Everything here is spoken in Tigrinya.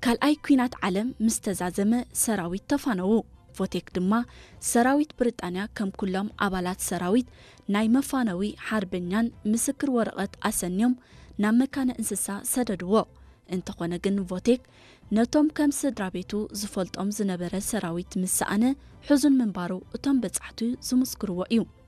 ካልኣይ ኩናት ዓለም ምስተዛዘመ ሰራዊት ተፋነው ቮቴክ ድማ ሰራዊት ብሪጣንያ ከም ኩሎም ኣባላት ሰራዊት ናይ መፋነዊ ሓርበኛን ምስክር ወረቐት ኣሰንዮም ናብ መካነ እንስሳ ሰደድዎ እንተኾነ ግን ቮቴክ ነቶም ከም ስድራ ቤቱ ዝፈልጦም ዝነበረ ሰራዊት ምስኣነ ሕዙን መንባሩ እቶም በጻሕቱ ዝምስክርዎ እዩ